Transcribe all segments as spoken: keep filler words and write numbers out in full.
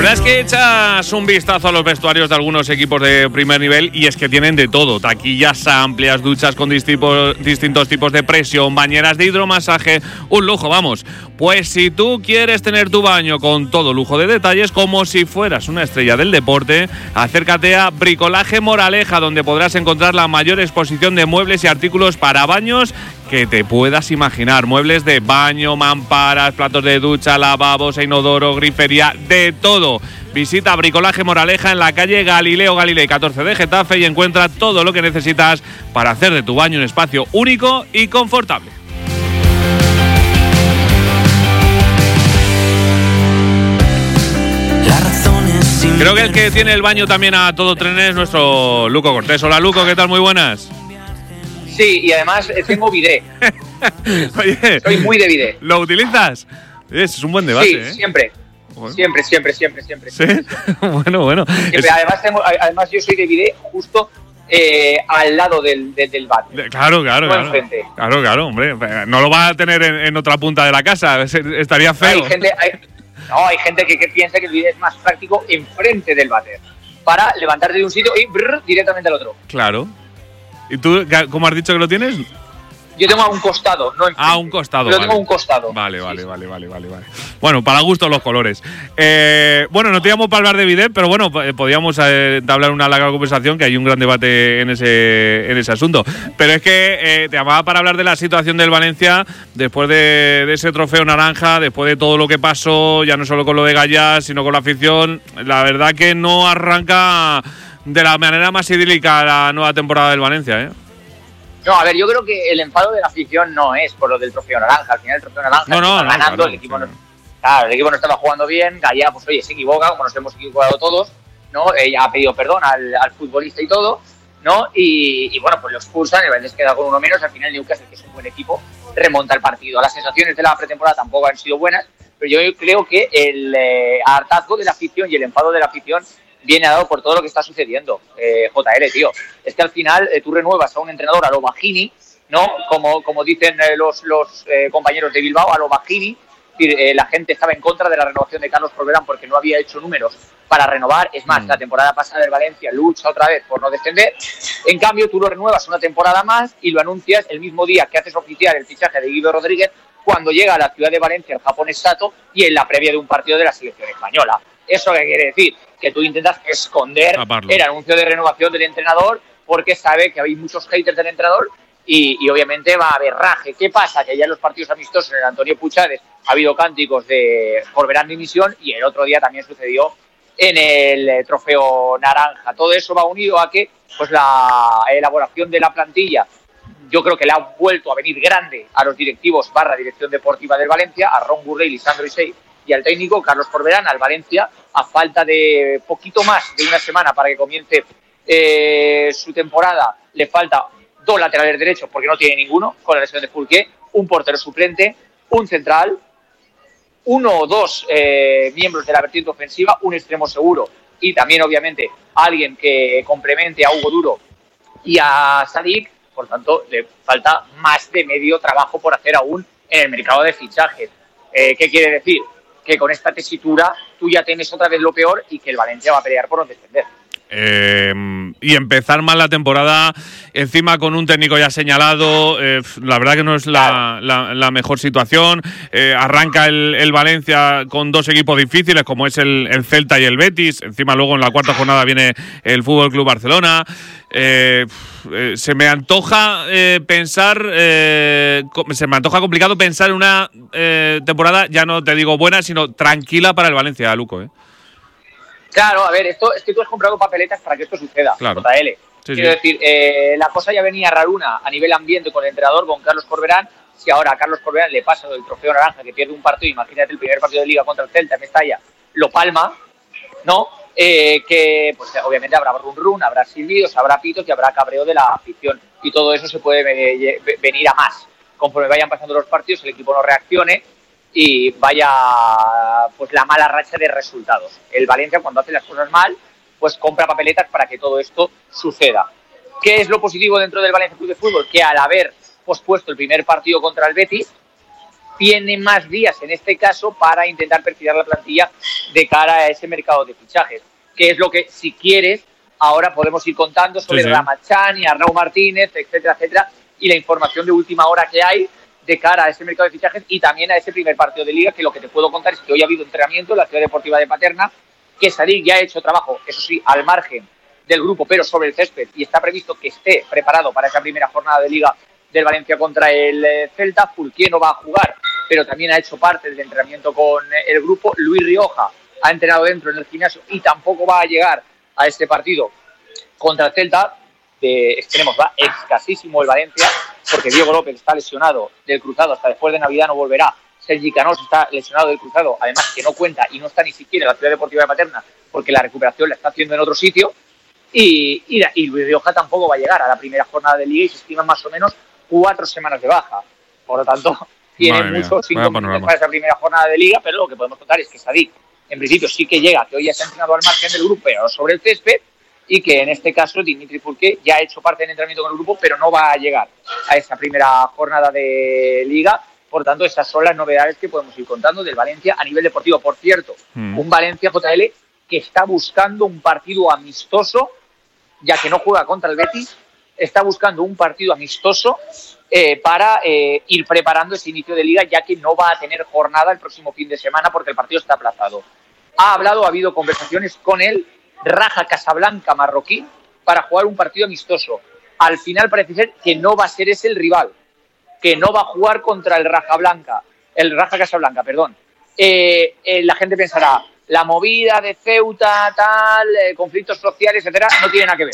verdad es que echas un vistazo a los vestuarios de algunos equipos de primer nivel y es que tienen de todo. Taquillas amplias, duchas con distintos, distintos tipos de presión, bañeras de hidromasaje, un lujo, vamos. Pues si tú quieres tener tu baño con todo lujo de detalles, como si fueras una estrella del deporte, acércate a Bricolaje Moraleja, donde podrás encontrar la mayor exposición de muebles y artículos para baños que te puedas imaginar. Muebles de baño, mamparas, platos de ducha, lavabos, inodoro, grifería, de todo. Visita Bricolaje Moraleja en la calle Galileo Galilei catorce de Getafe y encuentra todo lo que necesitas para hacer de tu baño un espacio único y confortable. Creo que el que tiene el baño también a todo tren es nuestro Luco Cortés. Hola Luco, ¿qué tal? Muy buenas. Sí, y además tengo bidet. Oye, soy muy de bidet. ¿Lo utilizas? Es un buen debate, sí, ¿eh? siempre. Bueno. Siempre, siempre, siempre, siempre. ¿Sí? bueno, bueno. Siempre. Es... Además, tengo, además, yo soy de bidet justo eh, al lado del, del, del váter. Claro, claro, no claro. Enfrente. Claro, claro, hombre. No lo va a tener en, en otra punta de la casa. Estaría feo. Hay gente, hay, no, hay gente que, que piensa que el bidet es más práctico enfrente del váter para levantarte de un sitio y brrr, directamente al otro. Claro. ¿Y tú, cómo has dicho que lo tienes? Yo tengo a un costado, no enfrente. Ah, un costado, Pero vale. tengo un costado. Vale, vale, sí, vale, vale, vale, vale. Bueno, para gusto los colores. Eh, bueno, no te llamo para hablar de bidet, pero bueno, podíamos eh, hablar una larga conversación, que hay un gran debate en ese, en ese asunto. Pero es que eh, te llamaba para hablar de la situación del Valencia después de, de ese trofeo naranja, después de todo lo que pasó, ya no solo con lo de Gallas, sino con la afición. La verdad que no arranca de la manera más idílica la nueva temporada del Valencia, ¿eh? No, a ver, yo creo que el enfado de la afición no es por lo del trofeo naranja. Al final el trofeo naranja no, no, está no, ganando, claro, el equipo sí. no, claro, el equipo no estaba jugando bien, Gallá, pues oye, se equivoca, como nos hemos equivocado todos, ¿no? Ella ha pedido perdón al, al futbolista y todo, ¿no? Y, y bueno, pues lo expulsan, el Valencia queda con uno menos, al final Newcastle, que es un buen equipo, remonta el partido. Las sensaciones de la pretemporada tampoco han sido buenas, pero yo creo que el eh, hartazgo de la afición y el enfado de la afición viene dado por todo lo que está sucediendo, eh, J L, tío. Es que al final eh, tú renuevas a un entrenador a lo Bajini, ¿no? Como, como dicen eh, los, los eh, compañeros de Bilbao, a lo Bajini. Eh, la gente estaba en contra de la renovación de Carlos Corberán porque no había hecho números para renovar. Es más, mm. la temporada pasada del Valencia lucha otra vez por no descender. En cambio, tú lo renuevas una temporada más y lo anuncias el mismo día que haces oficial el fichaje de Guido Rodríguez, cuando llega a la ciudad de Valencia el japonés Sato y en la previa de un partido de la selección española. ¿Eso qué quiere decir? Que tú intentas esconder Taparlo. el anuncio de renovación del entrenador porque sabe que hay muchos haters del entrenador y, y obviamente va a haber raje. ¿Qué pasa? Que ya en los partidos amistosos en el Antonio Puchades ha habido cánticos de Corberán dimisión y el otro día también sucedió en el eh, trofeo naranja. Todo eso va unido a que pues la elaboración de la plantilla yo creo que le ha vuelto a venir grande a los directivos barra dirección deportiva del Valencia, a Ron Gurrey, Lisandro Isey y al técnico Carlos Corberán, al Valencia, a falta de poquito más de una semana para que comience eh, su temporada, le falta dos laterales derechos porque no tiene ninguno, con la lesión de Fulqué, un portero suplente, un central, uno o dos eh, miembros de la vertiente ofensiva, un extremo seguro y también, obviamente, alguien que complemente a Hugo Duro y a Sadik. Por tanto, le falta más de medio trabajo por hacer aún en el mercado de fichajes. Eh, ¿Qué quiere decir? Que con esta tesitura tú ya tienes otra vez lo peor y que el Valencia va a pelear por no descender. Eh, y empezar mal la temporada encima con un técnico ya señalado, eh, la verdad que no es la, la, la mejor situación. Eh, arranca el, el Valencia con dos equipos difíciles como es el, el Celta y el Betis, encima luego en la cuarta jornada viene el Fútbol Club Barcelona. Eh, eh, se me antoja eh, pensar eh, se me antoja complicado pensar en una eh, temporada, ya no te digo buena, sino tranquila para el Valencia, Luco, ¿eh? Claro, a ver, esto es que tú has comprado papeletas para que esto suceda, claro. J L. Sí, Quiero sí. decir, eh, la cosa ya venía raruna a nivel ambiente con el entrenador, con Carlos Corberán. Si ahora a Carlos Corberán le pasa el trofeo naranja, que pierde un partido, imagínate el primer partido de Liga contra el Celta en Mestalla, lo palma, ¿no? Eh, que pues obviamente habrá run run, habrá silbidos, habrá pitos y habrá cabreo de la afición. Y todo eso se puede ve- ve- venir a más. Conforme vayan pasando los partidos, el equipo no reaccione y vaya pues la mala racha de resultados. El Valencia, cuando hace las cosas mal, pues compra papeletas para que todo esto suceda. ¿Qué es lo positivo dentro del Valencia Club de Fútbol? Que al haber pospuesto el primer partido contra el Betis, tiene más días en este caso para intentar perfilar la plantilla de cara a ese mercado de fichajes, que es lo que, si quieres, ahora podemos ir contando sobre sí, sí. Ramachán y Arnau Martínez, etcétera, etcétera, y la información de última hora que hay de cara a ese mercado de fichajes y también a ese primer partido de Liga, que lo que te puedo contar es que hoy ha habido entrenamiento en la Ciudad Deportiva de Paterna, que Sadik ya ha hecho trabajo, eso sí, al margen del grupo, pero sobre el césped, y está previsto que esté preparado para esa primera jornada de Liga del Valencia contra el Celta. Fulquier no va a jugar, pero también ha hecho parte del entrenamiento con el grupo. Luis Rioja ha entrenado dentro en el gimnasio y tampoco va a llegar a este partido contra el Celta. De extremos va escasísimo el Valencia, porque Diego López está lesionado del cruzado, hasta después de Navidad no volverá. Sergi Canós está lesionado del cruzado, además que no cuenta y no está ni siquiera en la Ciudad Deportiva de Paterna, porque la recuperación la está haciendo en otro sitio. Y, y, y Luis Rioja tampoco va a llegar a la primera jornada de Liga y se estiman más o menos cuatro semanas de baja. Por lo tanto, tiene muchos cinco minutos para esa primera jornada de Liga, pero lo que podemos contar es que Sadik, en principio, sí que llega, que hoy ya se ha entrenado al margen del grupo, pero sobre el césped, y que en este caso Dimitri Fulquier ya ha hecho parte del entrenamiento con el grupo, pero no va a llegar a esa primera jornada de Liga. Por tanto, esas son las novedades que podemos ir contando del Valencia a nivel deportivo. Por cierto, mm. un Valencia J L que está buscando un partido amistoso, ya que no juega contra el Betis, está buscando un partido amistoso eh, para eh, ir preparando ese inicio de Liga, ya que no va a tener jornada el próximo fin de semana porque el partido está aplazado. Ha hablado, ha habido conversaciones con el Raja Casablanca marroquí para jugar un partido amistoso. Al final parece ser que no va a ser ese el rival, que no va a jugar contra el Raja Blanca, el Raja Casablanca, perdón. Eh, eh, la gente pensará, la movida de Ceuta, tal, eh, conflictos sociales, etcétera, no tiene nada que ver.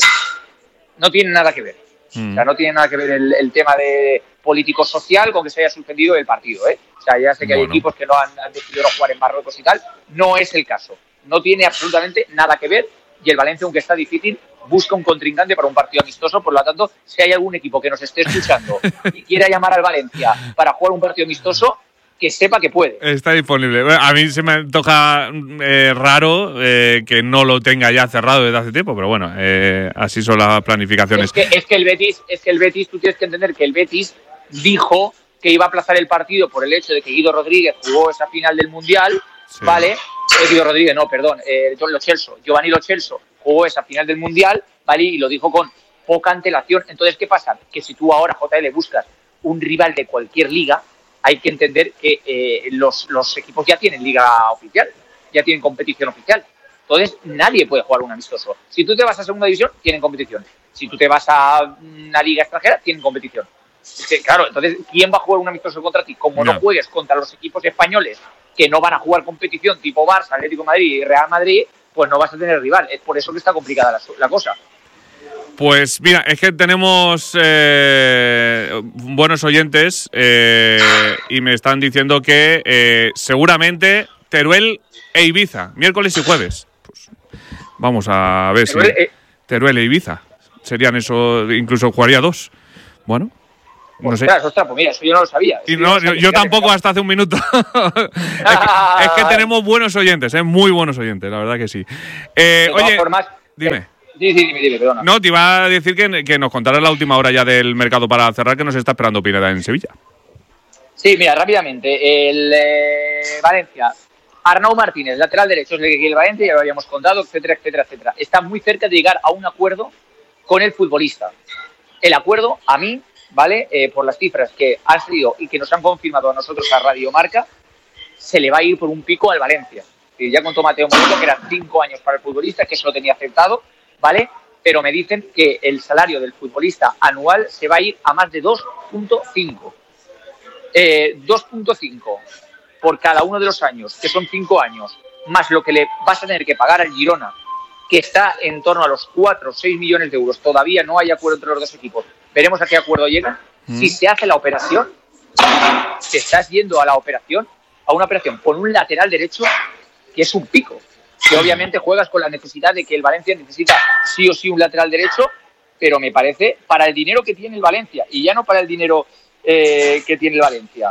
No tiene nada que ver. Mm. O sea, no tiene nada que ver el, el tema de político-social con que se haya suspendido el partido, ¿eh? O sea, ya sé que bueno. hay equipos que no han, han decidido no jugar en Marruecos y tal. No es el caso. No tiene absolutamente nada que ver. Y el Valencia, aunque está difícil, busca un contrincante para un partido amistoso. Por lo tanto, si hay algún equipo que nos esté escuchando y quiera llamar al Valencia para jugar un partido amistoso, que sepa que puede. Está disponible. Bueno, a mí se me antoja eh, raro eh, que no lo tenga ya cerrado desde hace tiempo, pero bueno, eh, así son las planificaciones. Es que, es que el Betis, es que el Betis, tú tienes que entender que el Betis dijo que iba a aplazar el partido por el hecho de que Guido Rodríguez jugó esa final del Mundial, sí. ¿vale? Eh, Guido Rodríguez, no, perdón, eh, Lo Celso, Giovanni Lo Celso jugó esa final del Mundial, ¿vale? Y lo dijo con poca antelación. Entonces, ¿qué pasa? Que si tú ahora, J L, buscas un rival de cualquier liga, hay que entender que eh, los, los equipos ya tienen liga oficial, ya tienen competición oficial. Entonces, nadie puede jugar un amistoso. Si tú te vas a segunda división, tienen competición. Si tú te vas a una liga extranjera, tienen competición. Es que, claro, entonces, ¿quién va a jugar un amistoso contra ti? Como no. no juegues contra los equipos españoles que no van a jugar competición tipo Barça, Atlético de Madrid y Real Madrid, pues no vas a tener rival. Es por eso que está complicada la, la cosa. Pues mira, es que tenemos eh, buenos oyentes eh, y me están diciendo que eh, seguramente Teruel e Ibiza, miércoles y jueves. Pues vamos a ver Teruel, si eh. Teruel e Ibiza serían eso, incluso jugaría dos. Bueno, no ostras, sé. Ostras, pues mira, eso yo no lo sabía. Y no, yo, yo tampoco hasta hace un minuto. es, que, es que tenemos buenos oyentes, eh, muy buenos oyentes, la verdad que sí. Eh, oye, formas, dime. Eh, Sí, sí, dime, dime, perdona. No, te iba a decir que, que nos contaras la última hora ya del mercado para cerrar, que nos está esperando Pineda en Sevilla. Sí, mira, rápidamente. El eh, Valencia, Arnau Martínez, lateral derecho, es el que quiere el Valencia, ya lo habíamos contado, etcétera, etcétera, etcétera. Está muy cerca de llegar a un acuerdo con el futbolista. El acuerdo, a mí, ¿vale? Eh, por las cifras que han salido y que nos han confirmado a nosotros a Radio Marca, se le va a ir por un pico al Valencia. Y ya contó Mateo Moreno que eran cinco años para el futbolista, que eso lo tenía aceptado, ¿vale? Pero me dicen que el salario del futbolista anual se va a ir a más de dos punto cinco. Eh, dos punto cinco por cada uno de los años, que son cinco años, más lo que le vas a tener que pagar al Girona, que está en torno a los cuatro o seis millones de euros. Todavía no hay acuerdo entre los dos equipos. Veremos a qué acuerdo llegan. Mm. Si se hace la operación, te estás yendo a la operación, a una operación con un lateral derecho que es un pico. Que obviamente juegas con la necesidad de que el Valencia necesita sí o sí un lateral derecho, pero me parece, para el dinero que tiene el Valencia, y ya no para el dinero eh, que tiene el Valencia,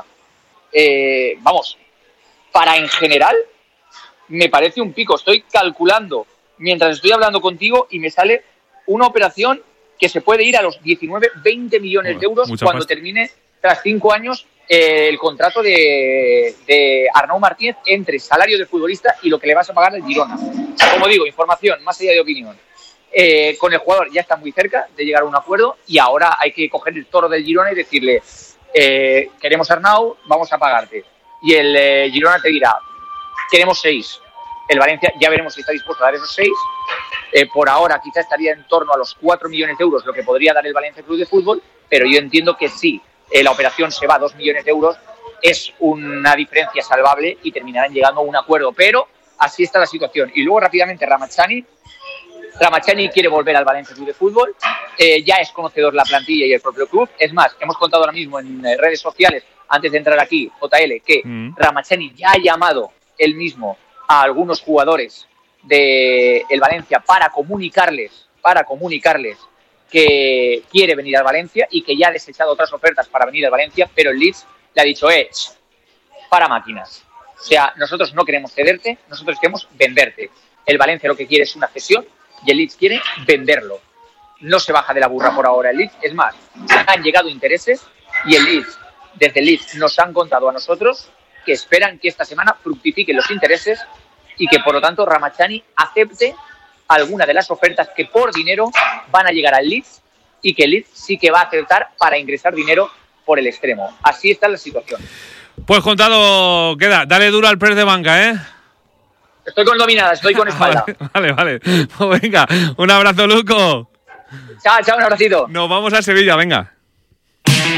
eh, vamos, para en general, me parece un pico. Estoy calculando, mientras estoy hablando contigo, y me sale una operación que se puede ir a los diecinueve, veinte millones de euros cuando pasta. termine, tras cinco años, eh, el contrato de, de Arnau Martínez entre salario de futbolista y lo que le vas a pagar al Girona. O sea, como digo, información, más allá de opinión. Eh, con el jugador ya está muy cerca de llegar a un acuerdo y ahora hay que coger el toro del Girona y decirle eh, queremos a Arnau, vamos a pagarte. Y el eh, Girona te dirá, queremos seis. El Valencia ya veremos si está dispuesto a dar esos seis. Eh, por ahora quizá estaría en torno a los cuatro millones de euros lo que podría dar el Valencia Club de Fútbol, pero yo entiendo que sí, eh, la operación se va a dos millones de euros, es una diferencia salvable y terminarán llegando a un acuerdo, pero así está la situación. Y luego rápidamente Ramazani. Ramazani quiere volver al Valencia Club de Fútbol, eh, ya es conocedor la plantilla y el propio club. Es más, hemos contado ahora mismo en eh, redes sociales, antes de entrar aquí, J L, que mm. Ramazani ya ha llamado él mismo a algunos jugadores de el Valencia para comunicarles, para comunicarles que quiere venir al Valencia y que ya ha desechado otras ofertas para venir al Valencia, pero el Leeds le ha dicho, eh, para máquinas. O sea, nosotros no queremos cederte, nosotros queremos venderte. El Valencia lo que quiere es una cesión y el Leeds quiere venderlo. No se baja de la burra por ahora el Leeds. Es más, han llegado intereses y el Leeds, desde el Leeds nos han contado a nosotros que esperan que esta semana fructifiquen los intereses y que por lo tanto Ramazani acepte alguna de las ofertas que por dinero van a llegar al Leeds y que el Leeds sí que va a aceptar para ingresar dinero por el extremo. Así está la situación. Pues contado queda. Dale duro al press de banca, ¿eh? Estoy con dominada, estoy con espalda. Vale, vale. Pues venga, un abrazo, Luco. Chao, chao, un abracito. Nos vamos a Sevilla, venga.